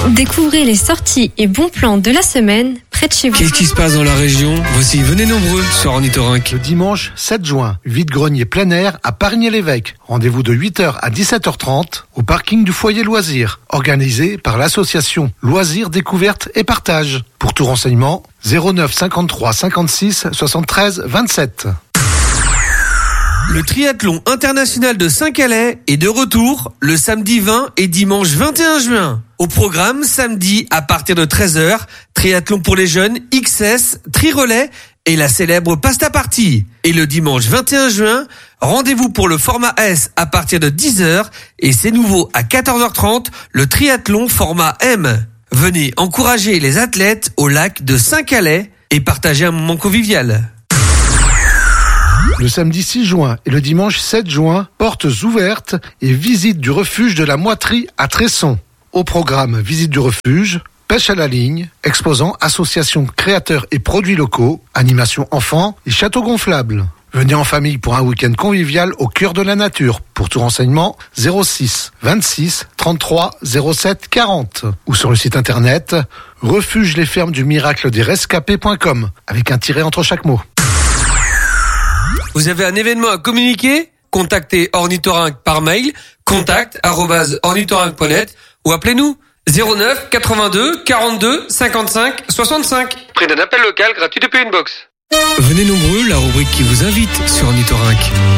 Découvrez les sorties et bons plans de la semaine près de chez vous. Qu'est-ce qui se passe dans la région? Voici, venez nombreux sur Ornithorynque. Le dimanche 7 juin, vide-grenier plein air à Parigny-l'Évêque. Rendez-vous de 8h à 17h30 au parking du foyer loisirs, organisé par l'association Loisirs, Découverte et Partage. Pour tout renseignement, 09 53 56 73 27. Le triathlon international de Saint-Calais est de retour le samedi 20 et dimanche 21 juin. Au programme, samedi à partir de 13h, triathlon pour les jeunes, XS, tri-relais et la célèbre pasta party. Et le dimanche 21 juin, rendez-vous pour le format S à partir de 10h et c'est nouveau à 14h30, le triathlon format M. Venez encourager les athlètes au lac de Saint-Calais et partager un moment convivial. Le samedi 6 juin et le dimanche 7 juin, portes ouvertes et visite du refuge de la Moiterie à Tresson. Au programme, visite du refuge, pêche à la ligne, exposant associations créateurs et produits locaux, animation enfants et château gonflable. Venez en famille pour un week-end convivial au cœur de la nature. Pour tout renseignement, 06 26 33 07 40 ou sur le site internet refugelesfermesdumiracle-des-rescapés.com avec un tiret entre chaque mot. Vous avez un événement à communiquer? Contactez Ornithorynque par mail, contact@ornithorynque.net ou appelez-nous 09 82 42 55 65. Prix d'un appel local gratuit depuis une box. Venez nombreux, la rubrique qui vous invite sur Ornithorynque.